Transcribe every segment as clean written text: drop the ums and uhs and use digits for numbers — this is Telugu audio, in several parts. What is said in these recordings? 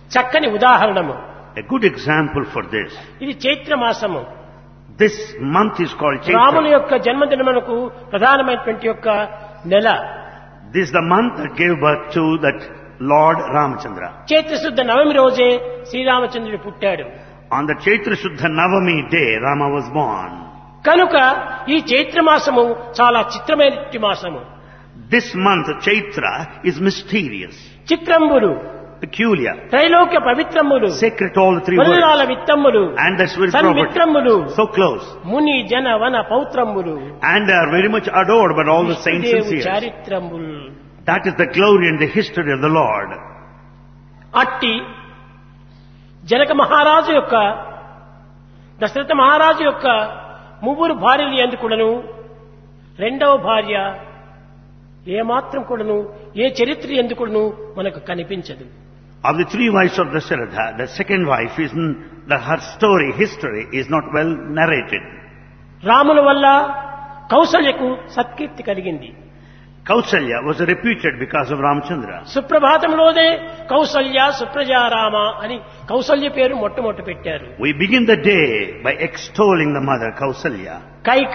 చక్కని ఉదాహరణము. A good example for this. ఇది చైత్ర మాసము. This month is called రాముని Chaitra. యొక్క జన్మదినమునకు ప్రధానమైనటువంటి యొక్క నెల. This is the month that gave birth to that Lord Ramachandra. Chaitra శుద్ధ నవమి రోజే శ్రీరామచంద్రుడు పుట్టాడు. On the Chaitra Shuddha Navami day, Rama was born. కనుక ఈ చైత్ర మాసము చాలా చిత్రమైన మాసము. This month, Chaitra, is mysterious, చిత్రంబులు, peculiar, Trailokya పవిత్రములు, sacred to all the three worlds. వనరాల విత్తములు, And that's very సన్మిత్రములు, property. So close. ముని జన వన పౌత్రములు, And they are very much adored by all the saints and విష్ణుదేవు seers. చారిత్రములు. That is the glory and the history of the Lord. అట్టి జనక మహారాజు యొక్క, దశరథ మహారాజు యొక్క ముగ్గురు భార్యలు ఎందుకుడను రెండవ భార్య ఏమాత్రం కూడాను ఏ చరిత్ర ఎందుకుడను మనకు కనిపించదు. Of the three wives of Dasharatha, the second wife is her story, history is not well narrated. రాముల వల్ల కౌసల్యకు సత్కీర్తి కలిగింది. Kausalya was reputed because of Ramchandra. సుప్రభాతంలోనే Kaushalya Suprajarama అని కౌసల్య పేరు మొట్టమొదట పెట్టారు. We begin the day by extolling the mother Kausalya. Kaika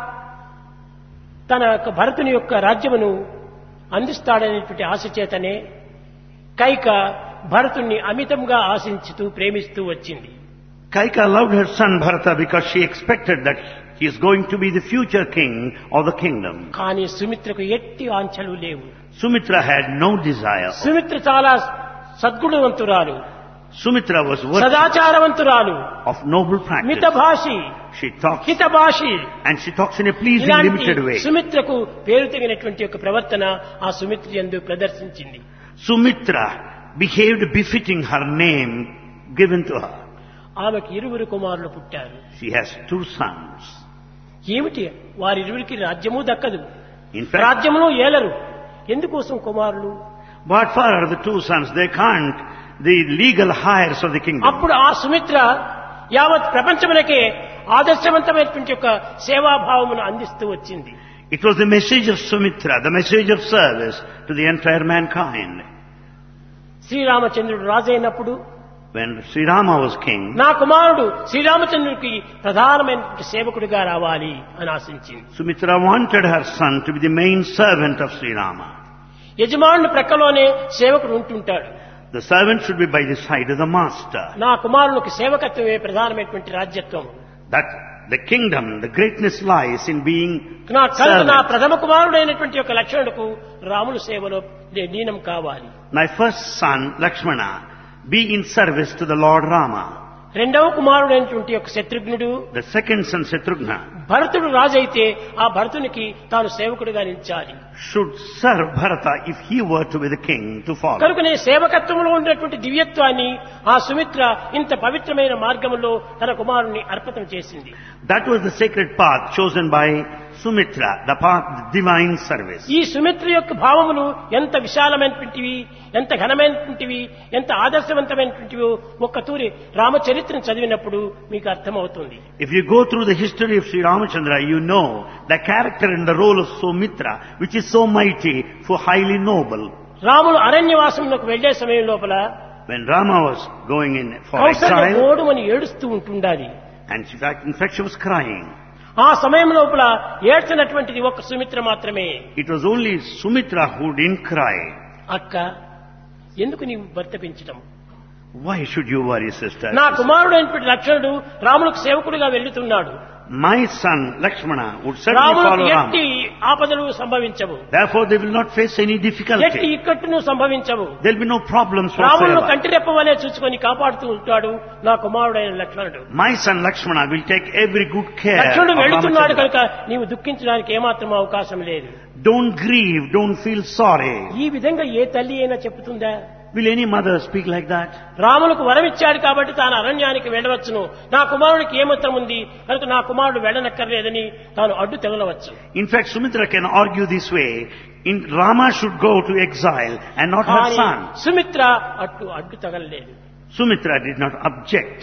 తన యొక్క భరతుని యొక్క రాజ్యమును అందిస్తాడనేటువంటి ఆశ చేతనే కైక భరతుణ్ణి అమితంగా ఆశించుతూ ప్రేమిస్తూ వచ్చింది. Kaika loved her son Bharata because she expected that he is going to be the future king of the kingdom. కానీ సుమిత్రకు ఎట్టి ఆంక్షలు లేవు. Sumitra had no desire. Sumitra చాలా సద్గుణవంతురాలు, Sumitra was worthy సదాచారవంతురాలు, of noble practice. మితభాషి, She talks హితభాషి. and she talks in a pleasing, ఇలాంటి limited way. సుమిత్రకు పేరు తగినటువంటి యొక్క ప్రవర్తన ఆ సుమిత్ర యందు ప్రదర్శించింది. Sumitra behaved befitting her name given to her. ఆమెకు ఇరువురు కుమారులు పుట్టారు. She has two sons. ఏమిటి వారిరువురికి రాజ్యము దక్కదు, In fact, రాజ్యమును ఏలరు. ఎందుకోసం కుమారులు? but for the two sons, they can't the legal heirs of the kingdom. అప్పుడు ఆ సుమిత్ర యావత్ ప్రపంచమునకే ఆదర్శవంతమైనటువంటి యొక్క సేవాభావమును అందిస్తూ వచ్చింది. It was the message of Sumitra, the message of service to the entire mankind. శ్రీరామచంద్రుడు రాజైనప్పుడు When Sri Rama was king, నా కుమారుడు శ్రీరామచంద్రుడికి ప్రధానమైనటువంటి సేవకుడిగా రావాలి అని ఆశించింది. Sumitra wanted her son to be the main servant of Sri Rama. యజమానుని ప్రక్కలోనే సేవకుడు ఉంటుంటాడు. The servant should be by the side of the master. నా కుమారునికి సేవకత్వమే ప్రధానమైనటువంటి రాజ్యత్వం. That the kingdom, the greatness lies in being నా servant. ప్రథమ కుమారుడైనటువంటి యొక్క లక్ష్మణుడుకు రాముల సేవలో లీనం కావాలి. My first son, Lakshmana, be in service to the Lord Rama. రెండవ కుమారుడైనటువంటి యొక్క శత్రుఘ్నుడు, The second son, Shatrugna, భరతుడు రాజైతే ఆ భరతునికి తాను సేవకుడిగా నిలిచాలి. should serve Bharata if he were to be the king to follow. కనుకనే సేవకత్వంలో ఉన్నటువంటి దివ్యత్వాన్ని ఆ సుమిత్ర ఇంత పవిత్రమైన మార్గంలో తన కుమారుని అర్పితం చేసింది. That was the sacred path chosen by Sumitra, the path of divine service. ఈ సుమిత్ర యొక్క భావములు ఎంత విశాలమైనటువంటివి, ఎంత ఘనమైనటువంటివి, ఎంత ఆదర్శవంతమైనటువంటివి ఒక్క తూరి రామచరిత్రను చదివినప్పుడు మీకు అర్థమవుతుంది. If you go through the history of Sri Ramachandra, you know the character and the role of Sumitra, which is so mighty, so highly noble. Ramulu అరణ్యవాసంలోకి వెళ్లే సమయం లోపల When Rama was going in for Kaushalya exile, ఓడుమని ఏడుస్తూ ఉంటుండాలి. and in fact she was crying. ఆ సమయం లోపల ఏడ్చినటువంటిది ఒక్క సుమిత్ర మాత్రమే. It was only Sumitra who didn't cry. అక్క, ఎందుకు నీవు భర్త పెంచటం? Why should you worry, sister? నా కుమారుడైనటువంటి లక్ష్మణుడు రాములకు సేవకుడిగా వెళ్తున్నాడు. My son Lakshmana would certainly రాములకు follow ఎట్టి Rama. ఆపదలు సంభవించవు, Therefore they will not face any ఎట్టి difficulty. ఇక్కట్టును సంభవించవు. There will be no problems రాములను whatsoever. కంటిరెప్ప వలె చూసుకొని కాపాడుతూ ఉంటాడు నా కుమారుడైన లక్ష్మణుడు. My son Lakshmana will take every good care of లక్ష్మణుడు వెళుతున్నాడు Ramachandra. కనుక నీవు దుఃఖించడానికి ఏమాత్రం అవకాశం లేదు. Don't grieve, don't feel sorry. ఈ విధంగా ఏ తల్లి అయినా చెప్తుందా? Will any mother speak like that? రాములకు వరం ఇచ్చాడు కాబట్టి తాను అరణ్యానికి వెళ్ళవచ్చును, నా కుమారుడికి ఏమాత్రం ఉంది కనుక నా కుమారుడు వెళ్ళనక్కర్లేదని తాను అడ్డు తెగలవచ్చు. In fact, Sumitra can argue this way. Rama should go to exile and not her కానీ son. సుమిత్ర అడ్డు తగలలేదు. Sumitra did not object.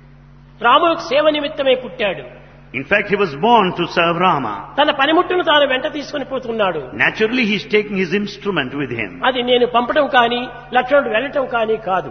రాములకు సేవ నిమిత్తమే పుట్టాడు. In fact, he was born to serve Rama. తన పనిముట్టును తాను వెంట తీసుకుని పోతున్నాడు. Naturally, he is taking his instrument with him. అది నేను పంపడం కానీ లక్ష్మణుడు వెళ్ళటం కానీ కాదు.